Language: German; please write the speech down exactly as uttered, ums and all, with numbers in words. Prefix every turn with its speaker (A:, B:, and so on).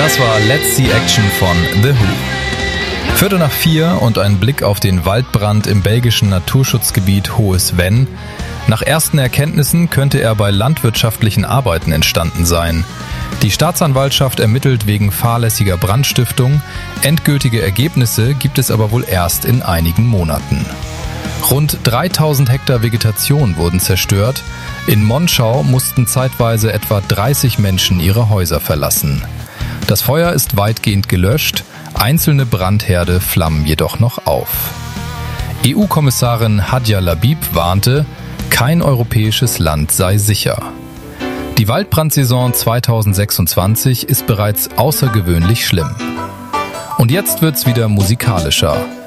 A: Das war Let's See Action von The Who. Viertel nach vier und ein Blick auf den Waldbrand im belgischen Naturschutzgebiet Hohes Venn. Nach ersten Erkenntnissen könnte er bei landwirtschaftlichen Arbeiten entstanden sein. Die Staatsanwaltschaft ermittelt wegen fahrlässiger Brandstiftung. Endgültige Ergebnisse gibt es aber wohl erst in einigen Monaten. Rund dreitausend Hektar Vegetation wurden zerstört. In Monschau mussten zeitweise etwa dreißig Menschen ihre Häuser verlassen. Das Feuer ist weitgehend gelöscht, einzelne Brandherde flammen jedoch noch auf. E U-Kommissarin Hadja Labib warnte, kein europäisches Land sei sicher. Die Waldbrandsaison zweitausendsechsundzwanzig ist bereits außergewöhnlich schlimm. Und jetzt wird's wieder musikalischer.